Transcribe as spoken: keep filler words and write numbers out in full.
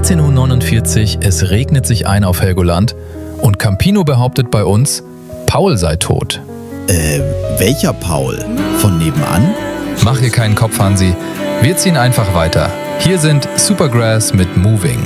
achtzehn Uhr neunundvierzig, es regnet sich ein auf Helgoland und Campino behauptet bei uns, Paul sei tot. Äh, welcher Paul? Von nebenan? Mach dir keinen Kopf, Hansi. Wir ziehen einfach weiter. Hier sind Supergrass mit Moving.